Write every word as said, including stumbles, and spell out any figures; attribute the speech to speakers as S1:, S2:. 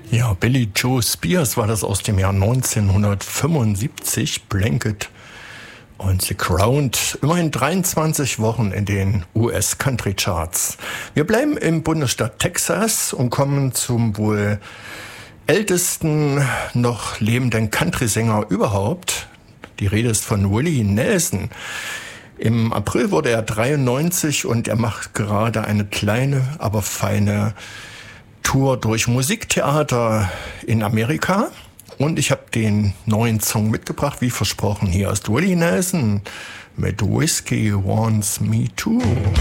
S1: Ja, Billy Joe Spears war das aus dem Jahr neunzehnhundertfünfundsiebzig, Blanket und The Crowned, immerhin dreiundzwanzig Wochen in den U S Country Charts. Wir bleiben im Bundesstaat Texas und kommen zum wohl ältesten noch lebenden Country-Sänger überhaupt. Die Rede ist von Willie Nelson. Im April wurde er dreiundneunzig und er macht gerade eine kleine, aber feine Tour durch Musiktheater in Amerika. Und ich habe den neuen Song mitgebracht, wie versprochen. Hier ist Willie Nelson mit Whiskey Wants Me Too.